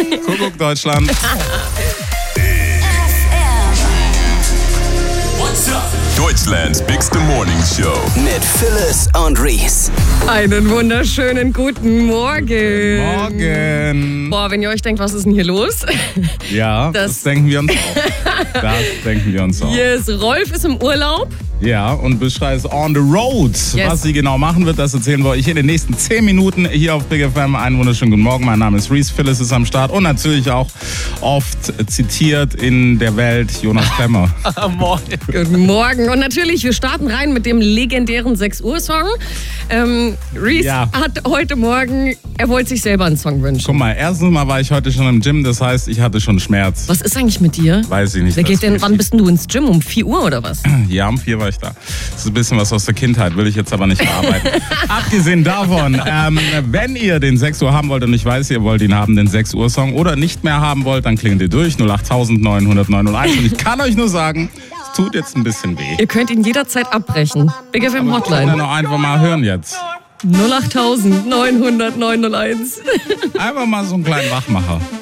Kuckuck, Deutschland. Deutschlands bigste Morning Show. Mit Phyllis und Reese. Einen wunderschönen guten Morgen. Morgen. Boah, wenn ihr euch denkt, was ist denn hier los? Ja, das denken wir uns auch. Yes, Rolf ist im Urlaub. Ja, und Beschrei ist on the road. Yes. Was sie genau machen wird, das erzählen wir euch in den nächsten 10 Minuten hier auf Big FM. Einen wunderschönen guten Morgen. Mein Name ist Reese, Phyllis ist am Start und natürlich auch oft zitiert in der Welt Jonas Klemmer. Guten Morgen. Und natürlich, wir starten rein mit dem legendären 6 Uhr Song. Reese hat heute Morgen, er wollte sich selber einen Song wünschen. Guck mal, erstens mal war ich heute schon im Gym, das heißt, ich hatte schon Schmerz. Was ist eigentlich mit dir? Weiß ich nicht. Wann bist denn du ins Gym? Um 4 Uhr oder was? Ja, um 4 war ich da. Das ist ein bisschen was aus der Kindheit, will ich jetzt aber nicht verarbeiten. Abgesehen davon, wenn ihr den 6 Uhr haben wollt und ich weiß, ihr wollt ihn haben, den 6 Uhr Song, oder nicht mehr haben wollt, dann klingelt ihr durch 08000 900 und ich kann euch nur sagen, es tut jetzt ein bisschen weh. Ihr könnt ihn jederzeit abbrechen. Big FM Hotline. Noch einfach mal hören jetzt. 08000 900 901. Einfach mal so einen kleinen Wachmacher.